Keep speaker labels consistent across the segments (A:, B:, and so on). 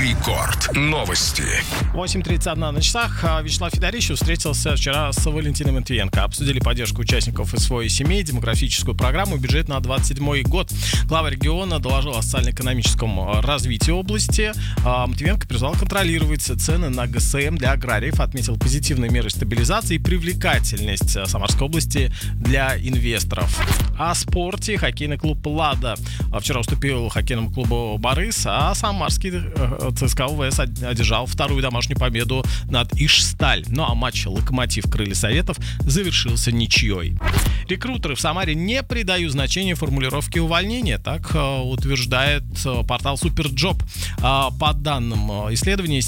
A: Рекорд. Новости.
B: 8:31 на часах. Вячеслав Федорищев встретился вчера с Валентиной Матвиенко. Обсудили поддержку участников СВО и семей, демографическую программу, бюджет на 2027 год. Глава региона доложил о социально-экономическом развитии области. Матвиенко призвал контролировать цены на ГСМ для аграриев, отметил позитивные меры стабилизации и привлекательность Самарской области для инвесторов. О спорте. Хоккейный клуб «Лада» вчера уступил хоккейному клубу «Борис», а самарский ЦСКА УВС одержал вторую домашнюю победу над Ижсталь. Ну а матч «Локомотив» Крылья Советов завершился ничьей. Рекрутеры в Самаре не придают значения формулировке увольнения, так утверждает портал Суперджоп. По данным исследования,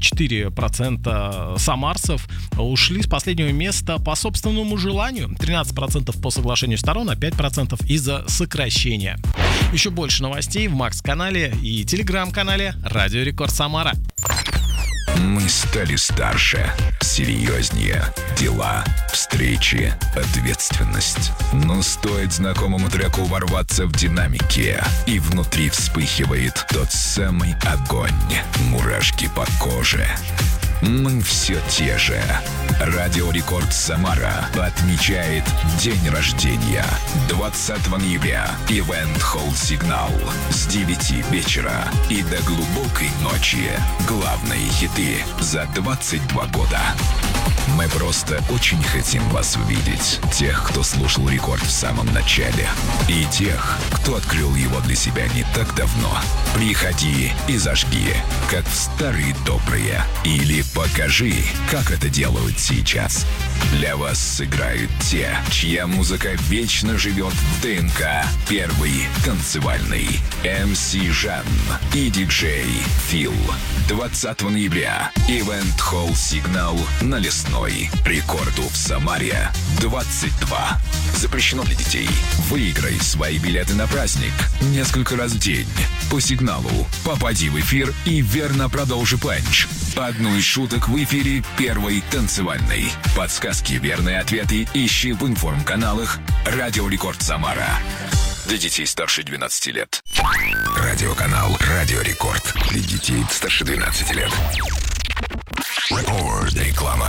B: 74% самарцев ушли с последнего места по собственному желанию, 13% по соглашению сторон, а 5% из-за сокращения. Еще больше новостей в Макс-канале и Телеграм-канале Радио Рекорд Самара.
A: Мы стали старше, серьезнее, дела, встречи, ответственность. Но стоит знакомому треку ворваться в динамике, и внутри вспыхивает тот самый огонь, мурашки по коже. Мы все те же. Радио Рекорд Самара отмечает день рождения 20 ноября. Ивент-холл «Сигнал» с 9 вечера и до глубокой ночи. Главные хиты за 22 года. Мы просто очень хотим вас увидеть. Тех, кто слушал Рекорд в самом начале, и тех, кто открыл его для себя не так давно. Приходи и зажги, как в старые добрые. Или покажи, как это делают сейчас. Для вас сыграют те, чья музыка вечно живет в ДНК. Первый танцевальный МС Жан и диджей Фил. 20 ноября. Ивент-холл «Сигнал» на Лесной. Рекорду в Самаре 22. Запрещено для детей. Выиграй свои билеты на праздник несколько раз в день. По сигналу попади в эфир и верно продолжи панч. Одну из шуток в эфире первой танцевальной. Подсказки, верные ответы ищи в информ-каналах Радио Рекорд Самара. Для детей старше 12 лет. Радиоканал Радио Рекорд. Для детей старше 12 лет. Рекорд. Реклама.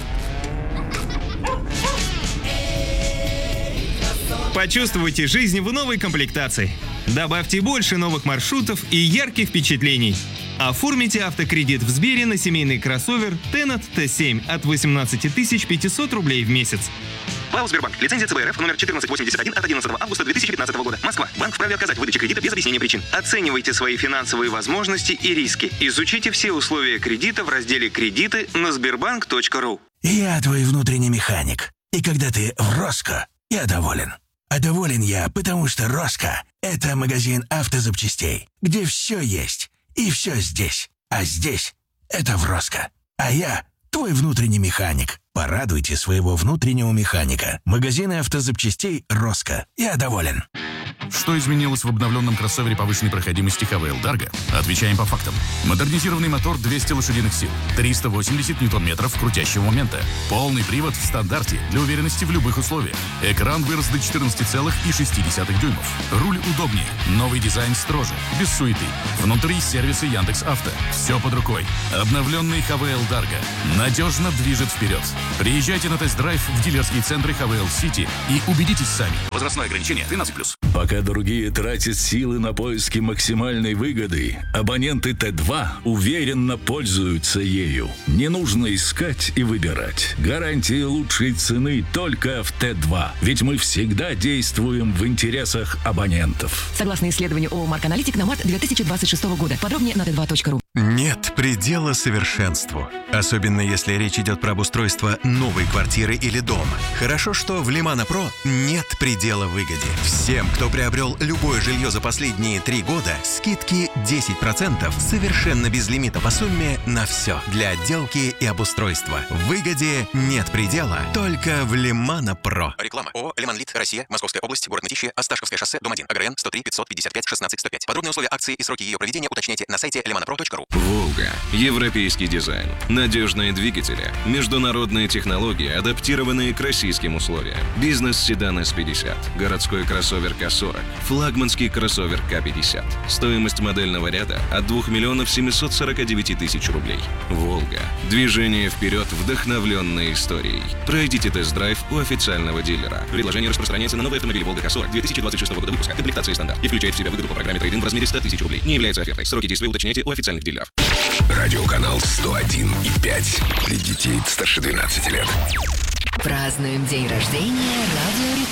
C: Почувствуйте жизнь в новой комплектации. Добавьте больше новых маршрутов и ярких впечатлений. Оформите автокредит в Сбере на семейный кроссовер Tenat T7 от 18 500 рублей в месяц. ПАО «Сбербанк». Лицензия ЦБ РФ номер 1481 от 11 августа 2015 года. Москва. Банк вправе отказать в выдаче кредита без объяснения причин. Оценивайте свои финансовые возможности и риски. Изучите все условия кредита в разделе «Кредиты» на sberbank.ru.
D: Я твой внутренний механик. И когда ты в Роско, я доволен. А доволен я, потому что Роско – это магазин автозапчастей, где все есть и все здесь. А здесь – это в Роско. А я – твой внутренний механик. Порадуйте своего внутреннего механика. Магазины автозапчастей «Роско». Я доволен.
E: Что изменилось в обновленном кроссовере повышенной проходимости ХВЛ Дарго? Отвечаем по фактам. Модернизированный мотор 200 лошадиных сил, 380 ньютон-метров крутящего момента, полный привод в стандарте для уверенности в любых условиях. Экран вырос до 14,6 дюймов. Руль удобнее, новый дизайн строже, без суеты. Внутри сервисы Яндекс.Авто. Все под рукой. Обновленный ХВЛ Дарго надежно движет вперед. Приезжайте на тест-драйв в дилерские центры ХВЛ Сити и убедитесь сами. Возрастное ограничение 13+.
F: Пока другие тратят силы на поиски максимальной выгоды, абоненты Т2 уверенно пользуются ею. Не нужно искать и выбирать. Гарантия лучшей цены только в Т2. Ведь мы всегда действуем в интересах абонентов.
G: Согласно исследованию ООО «Марк Аналитик» на март 2026 года. Подробнее на t2.ru.
H: Нет предела совершенству. Особенно если речь идет про обустройство новой квартиры или дома. Хорошо, что в Лимана Про нет предела выгоде. Всем, кто приобрел любое жилье за последние 3 года, скидки 10% совершенно без лимита по сумме на все. Для отделки и обустройства. Выгоде нет предела, только в Лимана Про.
I: Реклама. ООО «Лиманлит. Россия. Московская область. Город Мытищи. Осташковское шоссе. Дом 1. АГРН 103 555 16 105. Подробные условия акции и сроки ее проведения уточняйте на сайте limanapro.ru.
J: «Волга». Европейский дизайн, надежные двигатели, международные технологии, адаптированные к российским условиям. Бизнес-седан S50, городской кроссовер К40, флагманский кроссовер К50. Стоимость модельного ряда от 2 миллионов 749 тысяч рублей. «Волга». Движение вперед, вдохновленное историей. Пройдите тест-драйв у официального дилера. Предложение распространяется на новый автомобиль «Волга К40» 2026 года выпуска. Комплектация стандарт. И включает в себя выгоду по программе трейд-ин в размере 100 тысяч рублей. Не является офертой. Сроки действия уточняйте у официальных дилеров.
A: Радиоканал 101,5 для детей старше 12 лет.
G: Празднуем день рождения радио